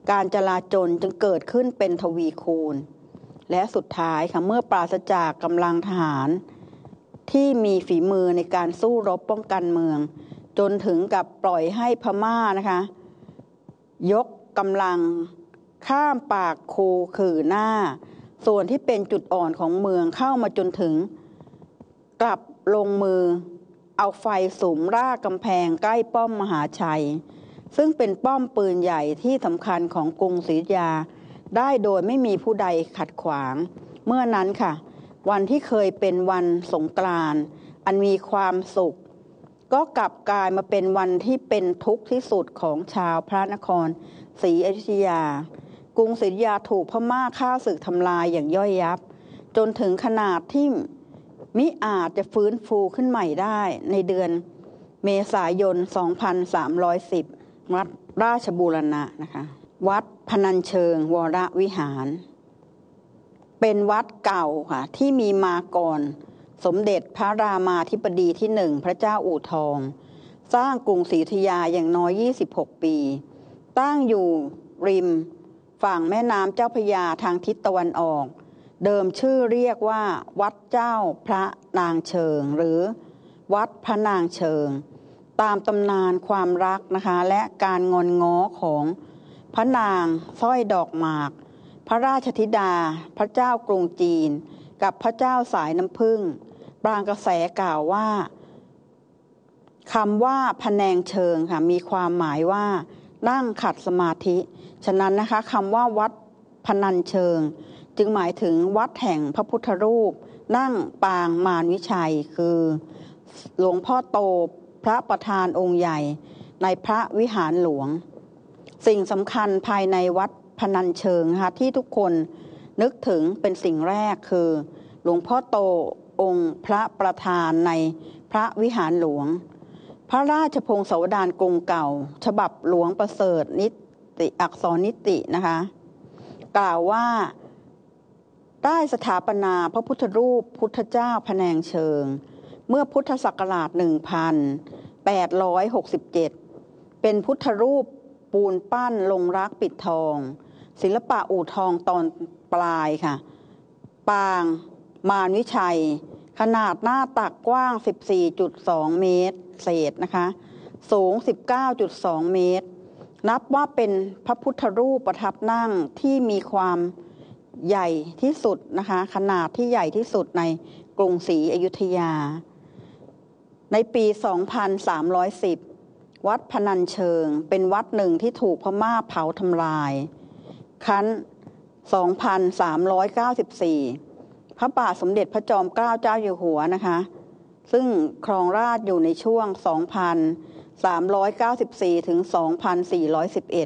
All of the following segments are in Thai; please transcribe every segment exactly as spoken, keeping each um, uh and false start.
การจลาจลจึงเกิดขึ้นเป็นทวีคูณและสุดท้ายค่ะเมื่อปราศจากกำลังทหารที่มีฝีมือในการสู้รบป้องกันเมืองจนถึงกับปล่อยให้พม่านะคะยกกำลังข้ามปากคูขื่อหน้าส่วนที่เป็นจุดอ่อนของเมืองเข้ามาจนถึงกลับลงมือเอาไฟสุมรากกำแพงใกล้ป้อมมหาชัยซึ่งเป็นป้อมปืนใหญ่ที่สำคัญของกรุงศรีอยุธยาได้โดยไม่มีผู้ใดขัดขวางเมื่อนั้นค่ะวันที่เคยเป็นวันสงกรานต์อันมีความสุขก็กลับกลายมาเป็นวันที่เป็นทุกข์ที่สุดของชาวพระนครศรีอยุธยากรุงศรีอยุธยาถูกพม่าฆ่าศึกทำลายอย่างย่อยยับจนถึงขนาดที่มิอาจจะฟื้นฟูขึ้นใหม่ได้ในเดือนเมษายนสองพันสามร้อยสิบวัดราชบูรณะนะคะวัดพนัญเชิงวรวิหารเป็นวัดเก่าค่ะที่มีมาก่อนสมเด็จพระรามาธิบดีที่หนึ่งพระเจ้าอู่ทองสร้างกรุงศรีอยุธยาอย่างน้อยยี่สิบหกปีตั้งอยู่ริมฝั่งแม่น้ำเจ้าพระยาทางทิศตะวันออกเดิมชื่อเรียกว่าวัดเจ้าพระนางเชิงหรือวัดพระนางเชิงตามตำนานความรักนะคะและการงอนง้อของพระนางสร้อยดอกหมากพระราชธิดาพระเจ้ากรุงจีนกับพระเจ้าสายน้ำผึ้งบางกระแสกล่าวว่าคำว่าพะแนงเชิงค่ะมีความหมายว่านั่งขัดสมาธิฉะนั้นนะคะคำว่าวัดพนัญเชิงจึงหมายถึงวัดแห่งพระพุทธรูปนั่งปางมารวิชัยคือหลวงพ่อโตพระประธานองค์ใหญ่ในพระวิหารหลวงสิ่งสำคัญภายในวัดพนัญเชิงนะคะที่ทุกคนนึกถึงเป็นสิ่งแรกคือหลวงพ่อโตองค์พระประธานในพระวิหารหลวงพระราชพงศาวดารกรุงเก่าฉบับหลวงประเสริฐนิติอักษรนิตินะคะกล่าวว่าได้สถาปนาพระพุทธรูปพุทธเจ้าพะแนงเชิงเมื่อพุทธศักราชหนึ่งพันแปดร้อยหกสิบเจ็ดเป็นพุทธรูปปูนปั้นลงรักปิดทองศิลปะอู่ทองตอนปลายค่ะปางมารวิชัยขนาดหน้าตักกว้าง สิบสี่จุดสอง เมตรเศษนะคะสูง สิบเก้าจุดสอง เมตรนับว่าเป็นพระพุทธรูปประทับนั่งที่มีความใหญ่ที่สุดนะคะขนาดที่ใหญ่ที่สุดในกรุงศรีอยุธยาในปี สองพันสามร้อยสิบ วัดพนัญเชิงเป็นวัดหนึ่งที่ถูกพม่าเผาทำลายครั้น สองพันสามร้อยเก้าสิบสี่ พระบาทสมเด็จพระจอมเกล้าเจ้าอยู่หัวนะคะซึ่งครองราชย์อยู่ในช่วง สองพันสามร้อยเก้าสิบสี่ ถึง สองพันสี่ร้อยสิบเอ็ด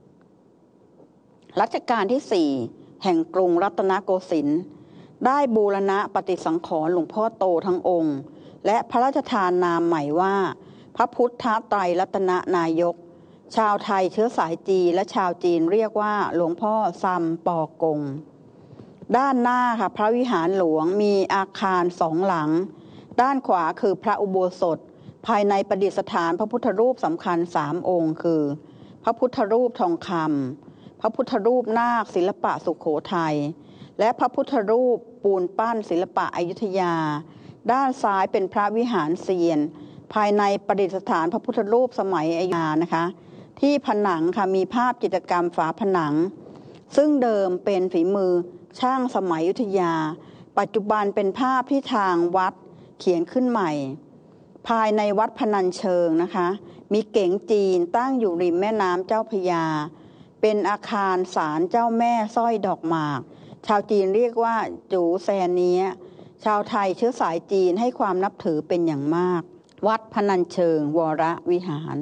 รัชกาลที่ สี่แห่งกรุงรัตนโกสินทร์ได้บูรณะปฏิสังขรณ์หลวงพ่อโตทั้งองค์และพระราชทานนามใหม่ว่าพระพุทธไตรรัตนนายกชาวไทยเชื้อสายจีนและชาวจีนเรียกว่าหลวงพ่อซัมปอกงด้านหน้าค่ะพระวิหารหลวงมีอาคารสองหลังด้านขวาคือพระอุโบสถภายในประดิษฐานพระพุทธรูปสำคัญสามองค์คือพระพุทธรูปทองคำพระพุทธรูปนาคศิลปะสุโขทัยและพระพุทธรูปปูนปั้นศิลปะอยุธยาด้านซ้ายเป็นพระวิหารเซียนภายในประดิษฐานพระพุทธรูปสมัยอยุธยานะคะที่ผนังค่ะมีภาพจิตรกรรมฝาผนังซึ่งเดิมเป็นฝีมือช่างสมัยอยุธยาปัจจุบันเป็นภาพที่ทางวัดเขียนขึ้นใหม่ภายในวัดพนัญเชิงนะคะมีเก๋งจีนตั้งอยู่ริมแม่น้ำเจ้าพระยาเป็นอาคารศาลเจ้าแม่สร้อยดอกหมากชาวจีนเรียกว่าจูแซนเนียชาวไทยเชื้อสายจีนให้ความนับถือเป็นอย่างมากวัดพนัญเชิงวรวิหาร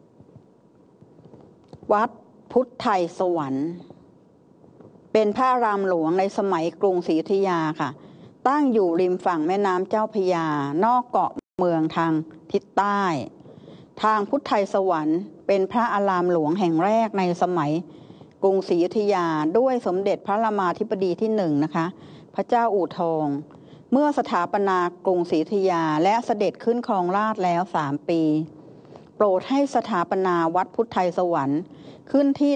วัดพุทธไทยสวรรค์เป็นพระอารามหลวงในสมัยกรุงศรีอยุธยาค่ะตั้งอยู่ริมฝั่งแม่น้ำเจ้าพระยานอกเกาะเมืองทางทิศใต้ทางพุทธไทยสวรรค์เป็นพระอารามหลวงแห่งแรกในสมัยกรุงศรีอยุธยาด้วยสมเด็จพระรามาธิบดีที่หนึ่งนะคะพระเจ้าอู่ทองเมื่อสถาปนากรุงศรีอยุธยาและเสด็จขึ้นครองราชย์แล้วสามปีโปรดให้สถาปนาวัดพุทธไทยสวรรค์ขึ้นที่